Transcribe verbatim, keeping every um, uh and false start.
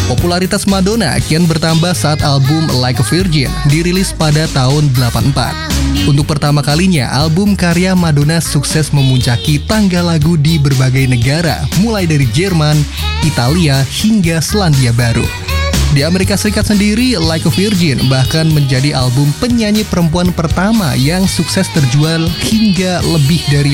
Popularitas Madonna kian bertambah saat album Like a Virgin dirilis pada tahun delapan puluh empat. Untuk pertama kalinya, album karya Madonna sukses memuncaki tangga lagu di berbagai negara, mulai dari Jerman, Italia, hingga Selandia Baru. Di Amerika Serikat sendiri, Like a Virgin bahkan menjadi album penyanyi perempuan pertama yang sukses terjual hingga lebih dari